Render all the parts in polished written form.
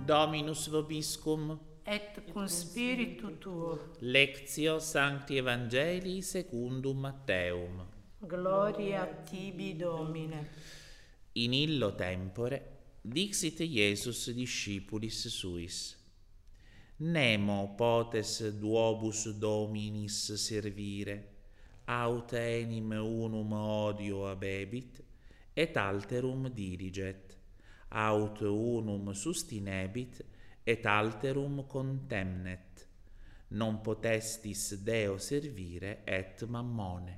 Dominus vobiscum. Et cum spiritu tuo. Lectio Sancti Evangelii secundum Matteum. Gloria tibi, Domine. In illo tempore dixit Iesus discipulis suis: Nemo potes duobus dominis servire, aut enim unum odio abebit, et alterum diriget, aut unum sustinebit, et alterum contemnet. Non potestis Deo servire et mammone.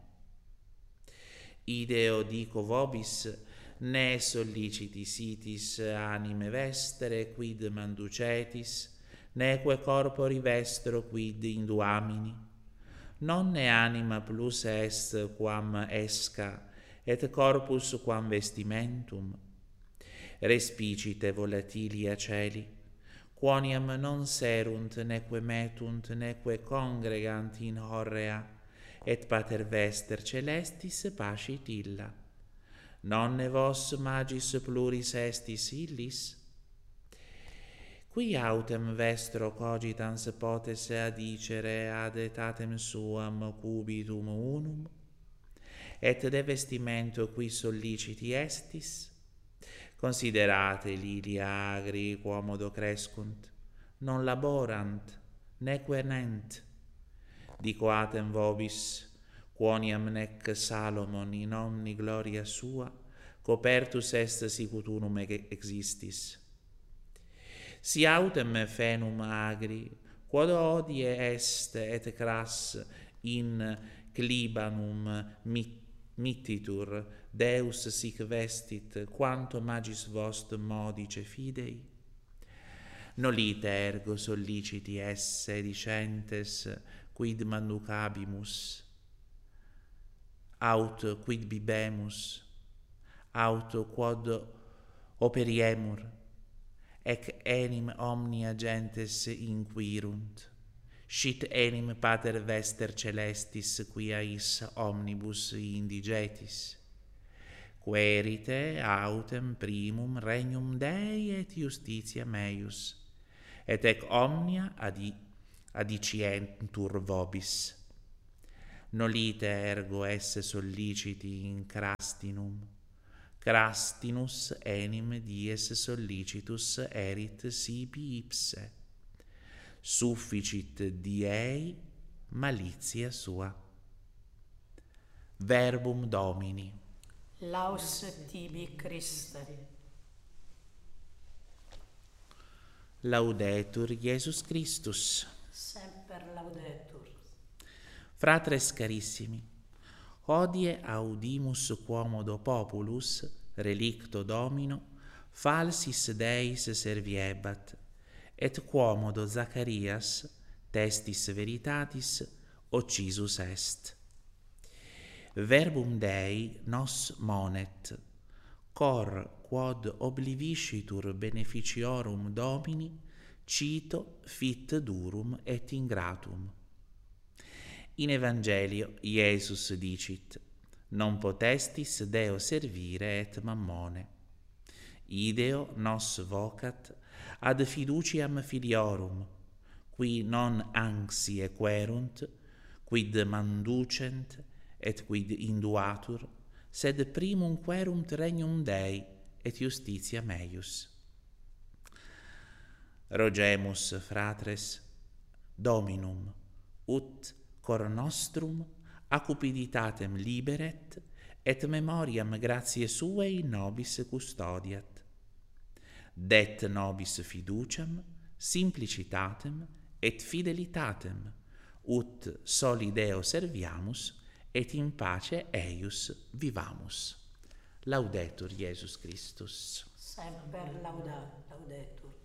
Ideo dico vobis, ne solliciti sitis anime vestere quid manducetis, neque corpori vestro quid induamini. Non ne anima plus est quam esca, et corpus quam vestimentum. Respicite volatilia celi, quoniam non serunt neque metunt neque congregant in horrea, et pater vester celestis pacit illa. Nonne vos magis pluris estis illis? Qui autem vestro cogitans potesse adicere ad etatem suam cubitum unum? Et de vestimento qui solliciti estis? Considerate lilia agri quomodo crescunt, non laborant, neque nent. Dicoatem vobis, quoniam nec Salomon in omni gloria sua copertus est sicut unum existis. Si autem fenum agri, quod hodie est et cras in clibanum mittitur, Deus sic vestit, quanto magis vost modice fidei? Nolite ergo solliciti esse dicentes, quid manducabimus, aut quid bibemus, aut quod operiemur, ec enim omnia gentes inquirunt, scit enim pater vester celestis quia is omnibus indigetis. Querite autem primum regnum Dei et justitia meius, et ec omnia adicientur vobis. Nolite ergo esse solliciti in crastinum, crastinus enim dies sollicitus erit sibi ipse, sufficit diei malitia sua. Verbum Domini. Laus tibi, Christe. Laudetur Iesus Christus. Semper laudetur. Fratres carissimi, hodie audimus quomodo populus, relicto Domino, falsis deis serviebat, et quomodo Zacharias, testis veritatis, occisus est. Verbum Dei nos monet, cor quod obliviscitur beneficiorum Domini, cito fit durum et ingratum. In Evangelio Iesus dicit: non potestis Deo servire et mammone. Ideo nos vocat ad fiduciam filiorum, qui non anxie querunt, quid manducent et quid induatur, sed primum querunt regnum Dei et justitia meius. Rogemus, fratres, Dominum, ut cor nostrum a cupiditatem liberet, et memoriam gratiae suae in nobis custodiat. Det nobis fiduciam, simplicitatem et fidelitatem, ut soli Deo serviamus, et in pace eius vivamus. Laudetur Iesus Christus. Semper laudetur.